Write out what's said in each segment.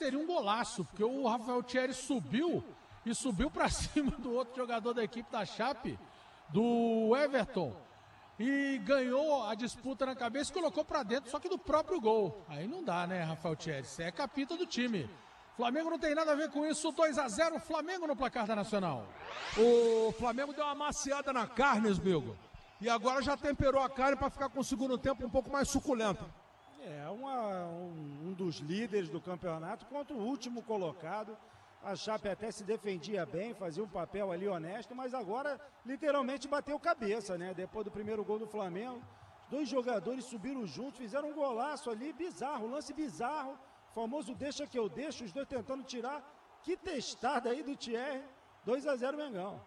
seria um golaço, porque o Rafael Thierry subiu pra cima do outro jogador da equipe da Chape, do Everton, e ganhou a disputa na cabeça e colocou pra dentro, só que do próprio gol. Aí não dá, né, Rafael Thierry? Você é capita do time. Flamengo não tem nada a ver com isso, 2-0, Flamengo no placar da Nacional. O Flamengo deu uma maciada na carne, Esmigo, e agora já temperou a carne para ficar com o segundo tempo um pouco mais suculento. É um dos líderes do campeonato contra o último colocado. A Chape até se defendia bem, fazia um papel ali honesto, mas agora literalmente bateu cabeça, né? Depois do primeiro gol do Flamengo, dois jogadores subiram juntos, fizeram um golaço ali, bizarro, lance bizarro. Famoso deixa que eu deixo, os dois tentando tirar. Que testada aí do Thierry. 2-0 Mengão.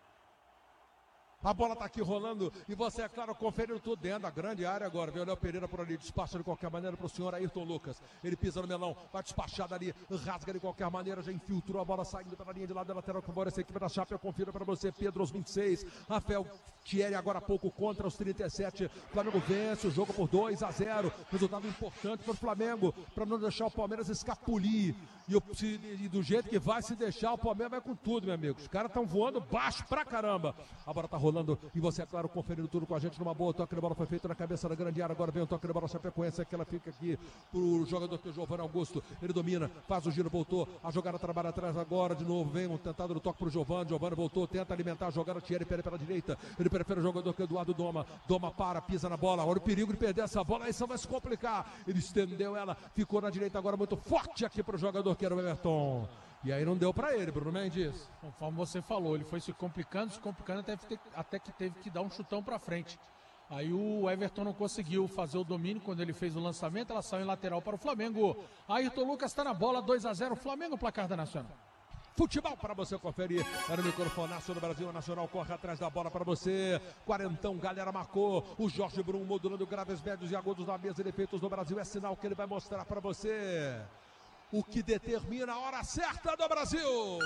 A bola tá aqui rolando e você, é claro, conferindo tudo dentro da grande área agora. Vem o Léo Pereira por ali, despacha de qualquer maneira pro senhor Ayrton Lucas. Ele pisa no melão, vai despachar dali, rasga de qualquer maneira, já infiltrou a bola saindo pela linha de lado da lateral que embora essa equipe da Chape. Eu confiro para você, Pedro aos 26, Rafael Thierry agora há pouco contra os 37. Flamengo vence o jogo por 2-0. Resultado importante para o Flamengo, para não deixar o Palmeiras escapulir. E do jeito que vai se deixar, o Palmeiras vai com tudo, meu amigo. Os caras estão voando baixo pra caramba. A bola tá rolando e você, é claro, conferindo tudo com a gente numa boa. O toque de bola foi feito na cabeça da grande área. Agora vem o toque de bola Chapecoense, que ela fica aqui pro jogador que é o Giovanni Augusto. Ele domina, faz o giro, voltou. A jogada trabalha atrás agora de novo. Vem um tentado no toque pro Giovanni. Giovanni voltou, tenta alimentar a jogada. Thierry pela direita. Ele prefere o jogador que é o Eduardo Doma. Doma para, pisa na bola. Olha o perigo de perder essa bola. Aí só vai se complicar. Ele estendeu ela, ficou na direita agora muito forte aqui pro jogador que era o Everton. E aí não deu pra ele, Bruno Mendes. Conforme você falou, ele foi se complicando, até que teve que dar um chutão pra frente. Aí o Everton não conseguiu fazer o domínio quando ele fez o lançamento, ela saiu em lateral para o Flamengo. Ayrton Lucas está na bola, 2-0, Flamengo, placar da Nacional. Futebol para você conferir. Era o microfonaço do Brasil. A Nacional corre atrás da bola para você. Quarentão, galera marcou. O Jorge Brum modulando graves, médios e agudos na mesa de efeitos do Brasil. É sinal que ele vai mostrar para você o que determina a hora certa do Brasil.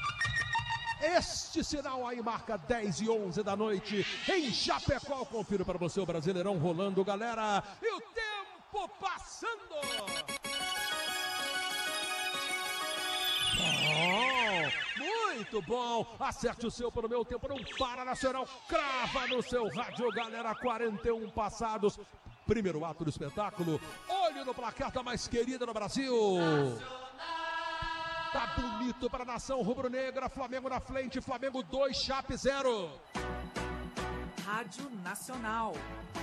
Este sinal aí marca 10h11 da noite em Chapecó. Confiro para você o Brasileirão rolando, galera. E o tempo passando. Muito bom, acerte o seu pelo meu tempo, não para, Nacional, crava no seu rádio, galera, 41 passados, primeiro ato do espetáculo, olho no placar da mais querida no Brasil. Tá bonito para a nação rubro-negra, Flamengo na frente, Flamengo 2, Chape 0. Rádio Nacional.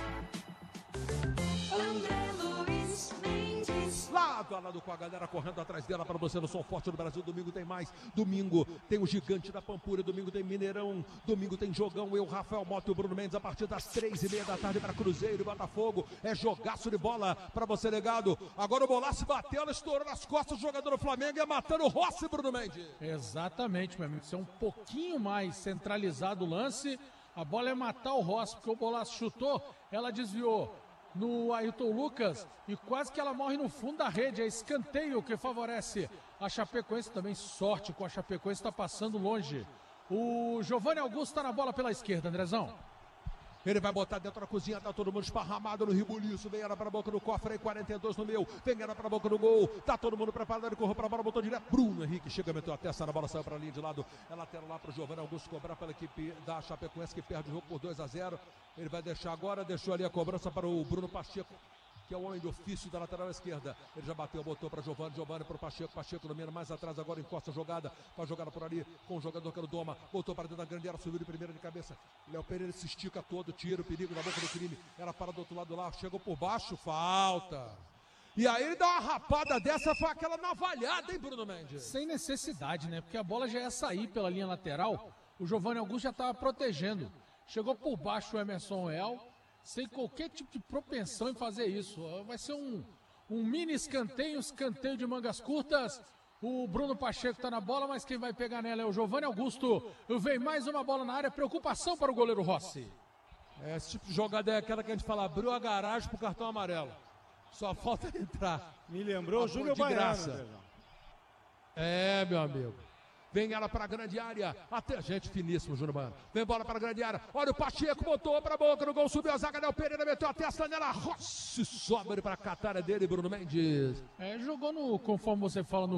André Luiz Mendes. Lado a lado com a galera correndo atrás dela para você no Som Forte do Brasil. Domingo tem mais. Domingo tem o Gigante da Pampulha. Domingo tem Mineirão. Domingo tem Jogão. Eu, Rafael Mota e o Bruno Mendes a partir das 3h30 da tarde para Cruzeiro e Botafogo. É jogaço de bola para você, legado. Agora o Bolaço bateu, ela estourou nas costas do jogador do Flamengo e é matando o Rossi, Bruno Mendes. Exatamente, meu amigo. Isso é um pouquinho mais centralizado o lance. A bola é matar o Rossi, porque o Bolaço chutou, ela desviou no Ayrton Lucas e quase que ela morre no fundo da rede. É escanteio que favorece a Chapecoense. Também sorte com a Chapecoense, está passando longe. O Giovanni Augusto está na bola pela esquerda, Andrezão. Ele vai botar dentro da cozinha, tá todo mundo esparramado no ribuliço, vem ela pra boca do cofre aí, 42 no meu, vem ela pra boca do gol, tá todo mundo preparado, ele correu pra bola, botou direto, Bruno Henrique chega, meteu a testa na bola, saiu pra linha de lado, é lateral lá pro Giovanni Augusto cobrar pela equipe da Chapecoense que perde o jogo por 2-0, ele vai deixar agora, deixou ali a cobrança para o Bruno Pacheco, que é o homem de ofício da lateral esquerda. Ele já bateu, botou para Giovanni para o Pacheco. Pacheco domina mais atrás, agora encosta a jogada. Faz jogada por ali com o jogador que era o Doma. Botou para dentro da grande área, subiu de primeira de cabeça. Léo Pereira se estica todo, tira o perigo na boca do crime. Ela para do outro lado lá, chegou por baixo, falta. E aí ele dá uma rapada dessa, foi aquela navalhada, hein, Bruno Mendes? Sem necessidade, né? Porque a bola já ia sair pela linha lateral. O Giovanni Augusto já estava protegendo. Chegou por baixo o Emerson Real, sem qualquer tipo de propensão em fazer isso. Vai ser um mini escanteio de mangas curtas. O Bruno Pacheco está na bola, mas quem vai pegar nela é o Giovanni Augusto. Vem mais uma bola na área, preocupação para o goleiro Rossi. Esse tipo de jogada é aquela que a gente fala, abriu a garagem pro cartão amarelo. Só falta entrar. Me lembrou o Júnior Baiano. É, meu amigo. Vem ela para a grande área, até gente finíssimo, Júnior Mano. Vem bola para a grande área, olha o Pacheco, botou para a boca no gol, subiu a zaga, Léo Pereira meteu a testa nela, Rossi sobe para a catarha dele, Bruno Mendes. Jogou conforme você fala, no